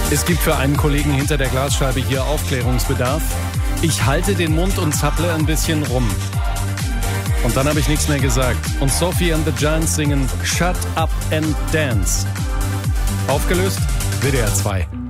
Es gibt für einen Kollegen hinter der Glasscheibe hier Aufklärungsbedarf. Ich halte den Mund und zapple ein bisschen rum. Und dann habe ich nichts mehr gesagt. Und Sophie and the Giants singen Shut Up and Dance. Aufgelöst? WDR 2.